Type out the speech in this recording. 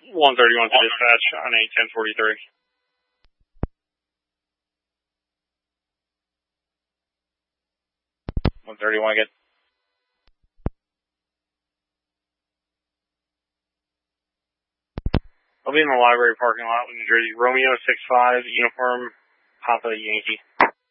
131 to dispatch on a 1043. Get. I'll be in the library parking lot with New Jersey. Romeo 65, uniform, Papa Yankee.